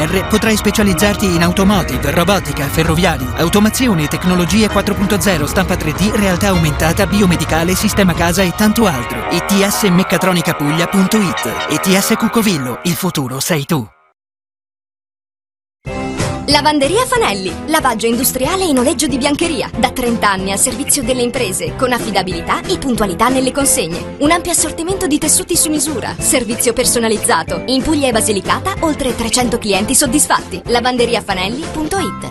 GR potrai specializzarti in automotive, robotica, ferroviari, automazione, tecnologie 4.0, stampa 3D, realtà aumentata, biomedicale, sistema casa e tanto altro. itsmeccatronicapuglia.it. ETS Cucovillo, il futuro sei tu. Lavanderia Fanelli, lavaggio industriale in noleggio di biancheria, da 30 anni al servizio delle imprese, con affidabilità e puntualità nelle consegne. Un ampio assortimento di tessuti su misura, servizio personalizzato. In Puglia e Basilicata, oltre 300 clienti soddisfatti. lavanderiafanelli.it.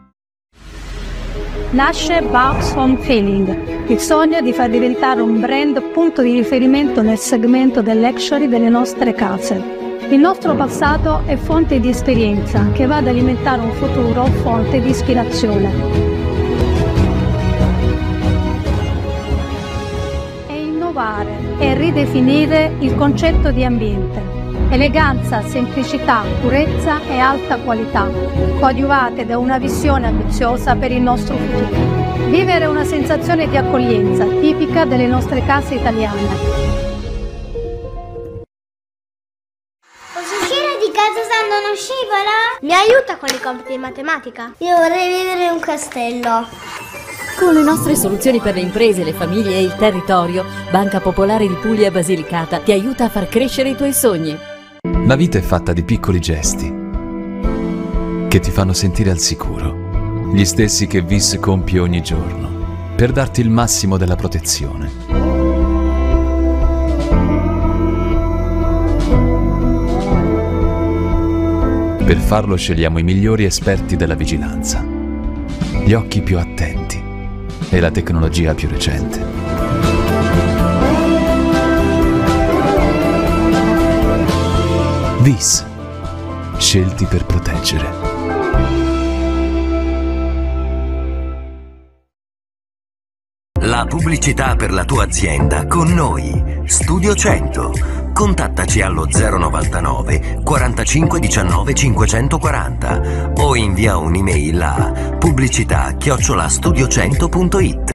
Nasce Box Home Feeling, il sogno di far diventare un brand punto di riferimento nel segmento del luxury delle nostre case. Il nostro passato è fonte di esperienza che va ad alimentare un futuro fonte di ispirazione. E innovare e ridefinire il concetto di ambiente. Eleganza, semplicità, purezza e alta qualità, coadiuvate da una visione ambiziosa per il nostro futuro. Vivere una sensazione di accoglienza tipica delle nostre case italiane. Uno scivola? Mi aiuta con i compiti di matematica? Io vorrei vivere in un castello. Con le nostre soluzioni per le imprese, le famiglie e il territorio, Banca Popolare di Puglia e Basilicata ti aiuta a far crescere i tuoi sogni. La vita è fatta di piccoli gesti che ti fanno sentire al sicuro, gli stessi che VIS compie ogni giorno per darti il massimo della protezione. Per farlo scegliamo i migliori esperti della vigilanza, gli occhi più attenti e la tecnologia più recente. VIS, scelti per proteggere. La pubblicità per la tua azienda con noi. Studio 100. Contattaci allo 099 45 19 540 o invia un'email a pubblicità@studio100.it.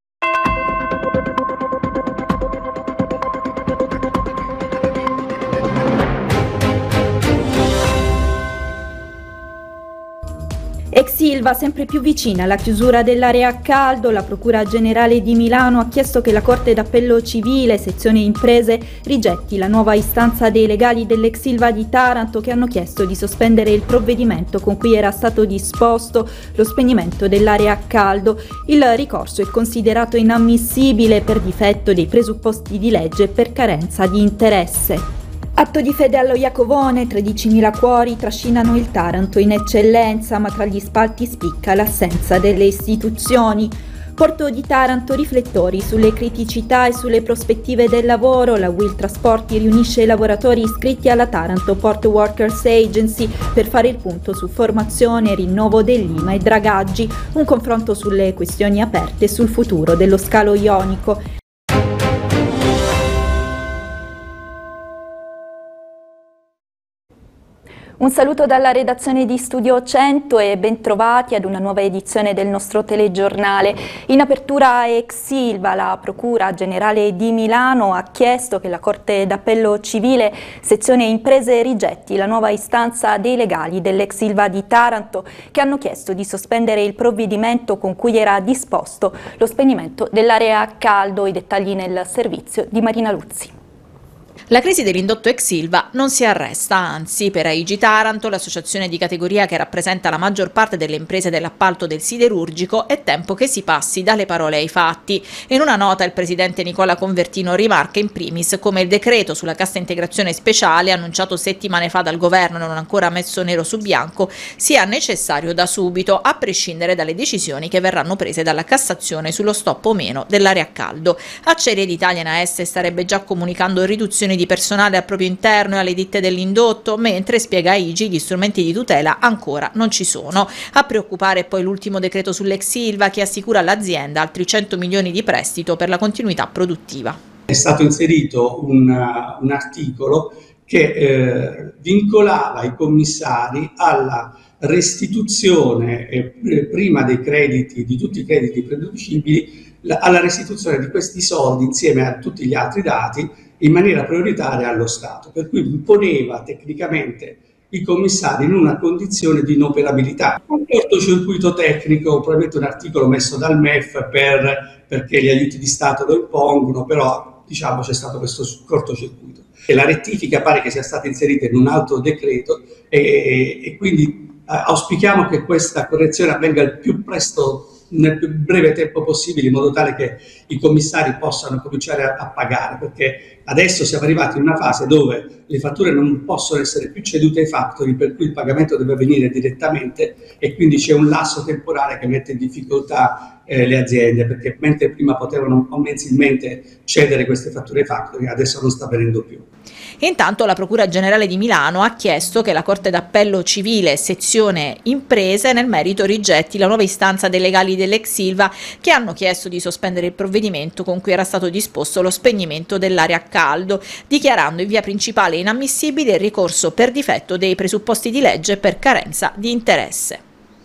Ex Ilva sempre più vicina alla chiusura dell'area a caldo, la Procura Generale di Milano ha chiesto che la Corte d'Appello Civile, sezione imprese, rigetti la nuova istanza dei legali dell'ex Ilva di Taranto che hanno chiesto di sospendere il provvedimento con cui era stato disposto lo spegnimento dell'area a caldo. Il ricorso è considerato inammissibile per difetto dei presupposti di legge e per carenza di interesse. Atto di fede allo Iacovone, 13.000 cuori trascinano il Taranto in eccellenza, ma tra gli spalti spicca l'assenza delle istituzioni. Porto di Taranto, riflettori sulle criticità e sulle prospettive del lavoro. La Will Trasporti riunisce i lavoratori iscritti alla Taranto Port Workers Agency per fare il punto su formazione, rinnovo dell'IMA e dragaggi, un confronto sulle questioni aperte e sul futuro dello scalo ionico. Un saluto dalla redazione di Studio 100 e bentrovati ad una nuova edizione del nostro telegiornale. In apertura ex Ilva, la Procura Generale di Milano ha chiesto che la Corte d'Appello Civile, sezione imprese, rigetti la nuova istanza dei legali dell'ex Ilva di Taranto che hanno chiesto di sospendere il provvedimento con cui era disposto lo spegnimento dell'area a caldo. I dettagli nel servizio di Marina Luzzi. La crisi dell'indotto ex Ilva non si arresta, anzi per AIG Taranto, l'associazione di categoria che rappresenta la maggior parte delle imprese dell'appalto del siderurgico, è tempo che si passi dalle parole ai fatti. In una nota il presidente Nicola Convertino rimarca in primis come il decreto sulla cassa integrazione speciale, annunciato settimane fa dal governo e non ancora messo nero su bianco, sia necessario da subito, a prescindere dalle decisioni che verranno prese dalla Cassazione sullo stop o meno dell'area a caldo. Acciaierie d'Italia AS starebbe già comunicando riduzioni di personale al proprio interno e alle ditte dell'indotto, mentre, spiega AIG, gli strumenti di tutela ancora non ci sono. A preoccupare poi l'ultimo decreto sull'ex Ilva che assicura all'azienda altri 100 milioni di prestito per la continuità produttiva. È stato inserito un articolo che vincolava i commissari alla restituzione prima dei crediti, di tutti i crediti prededucibili, alla restituzione di questi soldi insieme a tutti gli altri dati in maniera prioritaria allo Stato, per cui imponeva tecnicamente i commissari in una condizione di inoperabilità. Un cortocircuito tecnico, probabilmente un articolo messo dal MEF perché gli aiuti di Stato lo impongono, però diciamo c'è stato questo cortocircuito. E la rettifica pare che sia stata inserita in un altro decreto e quindi auspichiamo che questa correzione avvenga il più presto, nel più breve tempo possibile, in modo tale che i commissari possano cominciare a pagare, perché adesso siamo arrivati in una fase dove le fatture non possono essere più cedute ai factori, per cui il pagamento deve avvenire direttamente e quindi c'è un lasso temporale che mette in difficoltà le aziende, perché mentre prima potevano mensilmente cedere queste fatture ai factori, adesso non sta avvenendo più. Intanto la Procura Generale di Milano ha chiesto che la Corte d'Appello Civile, sezione imprese, nel merito rigetti la nuova istanza dei legali dell'ex Ilva che hanno chiesto di sospendere il provvedimento con cui era stato disposto lo spegnimento dell'area a caldo, dichiarando in via principale inammissibile il ricorso per difetto dei presupposti di legge per carenza di interesse.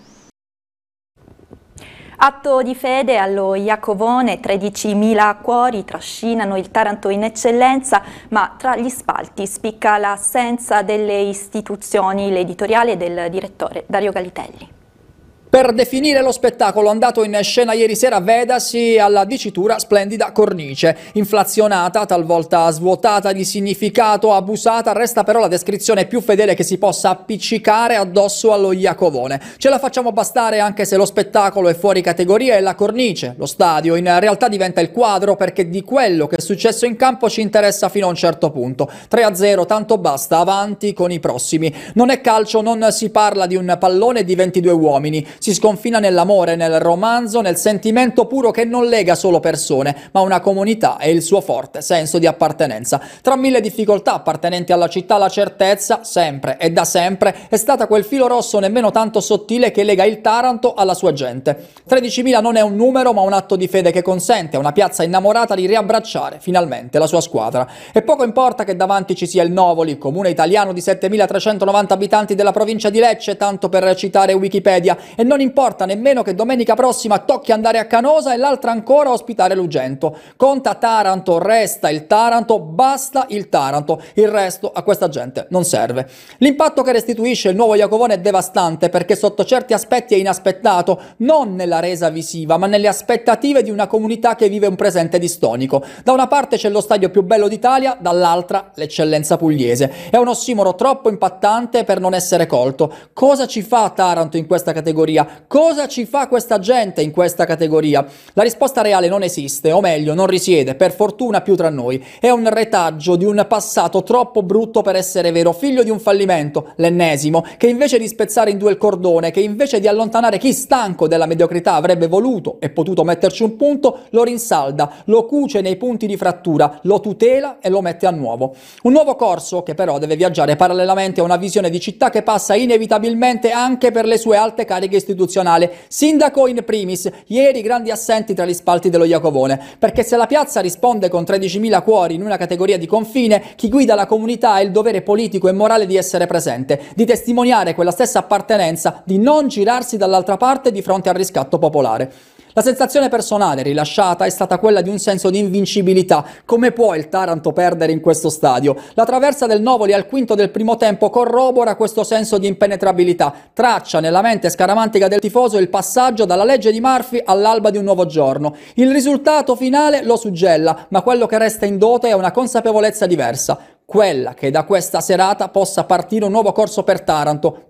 Atto di fede allo Iacovone, 13.000 cuori trascinano il Taranto in eccellenza, ma tra gli spalti spicca l'assenza delle istituzioni, l'editoriale del direttore Dario Galitelli. Per definire lo spettacolo andato in scena ieri sera vedasi alla dicitura splendida cornice, inflazionata, talvolta svuotata di significato, abusata, resta però la descrizione più fedele che si possa appiccicare addosso allo Iacovone. Ce la facciamo bastare anche se lo spettacolo è fuori categoria e la cornice, lo stadio, in realtà diventa il quadro, perché di quello che è successo in campo ci interessa fino a un certo punto. 3-0, tanto basta, avanti con i prossimi. Non è calcio, non si parla di un pallone di 22 uomini. Si sconfina nell'amore, nel romanzo, nel sentimento puro che non lega solo persone, ma una comunità e il suo forte senso di appartenenza. Tra mille difficoltà appartenenti alla città, la certezza, sempre e da sempre, è stata quel filo rosso nemmeno tanto sottile che lega il Taranto alla sua gente. 13.000 non è un numero, ma un atto di fede che consente a una piazza innamorata di riabbracciare finalmente la sua squadra. E poco importa che davanti ci sia il Novoli, comune italiano di 7.390 abitanti della provincia di Lecce, tanto per citare Wikipedia, e non importa nemmeno che domenica prossima tocchi andare a Canosa e l'altra ancora ospitare Lugento. Conta Taranto, resta il Taranto, basta il Taranto, il resto a questa gente non serve. L'impatto che restituisce il nuovo Iacovone è devastante, perché sotto certi aspetti è inaspettato, non nella resa visiva ma nelle aspettative di una comunità che vive un presente distonico. Da una parte c'è lo stadio più bello d'Italia, dall'altra l'eccellenza pugliese. È un ossimoro troppo impattante per non essere colto. Cosa ci fa Taranto in questa categoria? Cosa ci fa questa gente in questa categoria? La risposta reale non esiste, o meglio, non risiede, per fortuna, più tra noi. È un retaggio di un passato troppo brutto per essere vero, figlio di un fallimento, l'ennesimo, che invece di spezzare in due il cordone, che invece di allontanare chi stanco della mediocrità avrebbe voluto e potuto metterci un punto, lo rinsalda, lo cuce nei punti di frattura, lo tutela e lo mette a nuovo. Un nuovo corso che però deve viaggiare parallelamente a una visione di città che passa inevitabilmente anche per le sue alte cariche istituzionale. Sindaco in primis, ieri grandi assenti tra gli spalti dello Iacovone, perché se la piazza risponde con 13.000 cuori in una categoria di confine, chi guida la comunità ha il dovere politico e morale di essere presente, di testimoniare quella stessa appartenenza, di non girarsi dall'altra parte di fronte al riscatto popolare. La sensazione personale rilasciata è stata quella di un senso di invincibilità. Come può il Taranto perdere in questo stadio? La traversa del Novoli al quinto del primo tempo corrobora questo senso di impenetrabilità, traccia nella mente scaramantica del tifoso il passaggio dalla legge di Murphy all'alba di un nuovo giorno. Il risultato finale lo suggella, ma quello che resta in dote è una consapevolezza diversa. Quella che da questa serata possa partire un nuovo corso per Taranto,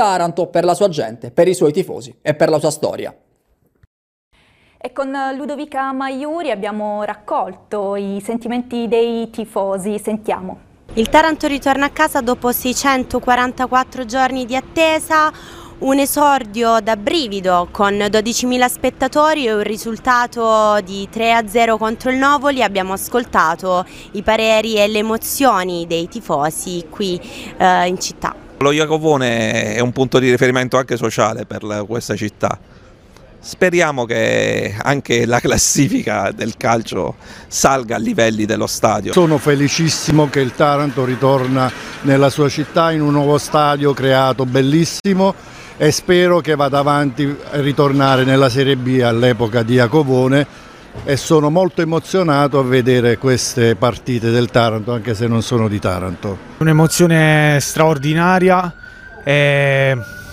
per la sua gente, per i suoi tifosi e per la sua storia. E con Ludovica Maiuri abbiamo raccolto i sentimenti dei tifosi, sentiamo. Il Taranto ritorna a casa dopo 644 giorni di attesa, un esordio da brivido con 12.000 spettatori e un risultato di 3-0 contro il Novoli. Abbiamo ascoltato i pareri e le emozioni dei tifosi qui in città. Lo Iacovone è un punto di riferimento anche sociale per questa città. Speriamo che anche la classifica del calcio salga a livelli dello stadio. Sono felicissimo che il Taranto ritorna nella sua città in un nuovo stadio creato bellissimo e spero che vada avanti a ritornare nella Serie B all'epoca di Iacovone, e sono molto emozionato a vedere queste partite del Taranto, anche se non sono di Taranto. Un'emozione straordinaria.